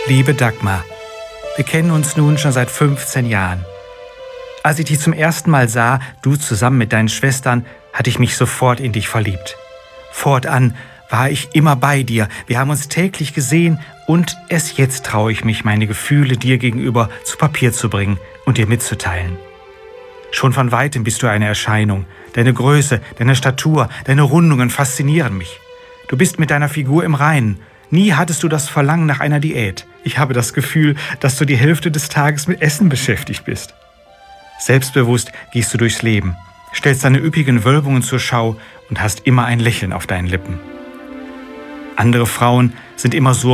Liebe Dagmar, wir kennen uns nun schon seit 15 Jahren. Als ich dich zum ersten Mal sah, du zusammen mit deinen Schwestern, hatte ich mich sofort in dich verliebt. Fortan war ich immer bei dir, wir haben uns täglich gesehen und erst jetzt traue ich mich, meine Gefühle dir gegenüber zu Papier zu bringen und dir mitzuteilen. Schon von weitem bist du eine Erscheinung. Deine Größe, deine Statur, deine Rundungen faszinieren mich. Du bist mit deiner Figur im Reinen. Nie hattest du das Verlangen nach einer Diät. Ich habe das Gefühl, dass du die Hälfte des Tages mit Essen beschäftigt bist. Selbstbewusst gehst du durchs Leben, stellst deine üppigen Wölbungen zur Schau und hast immer ein Lächeln auf deinen Lippen. Andere Frauen sind immer so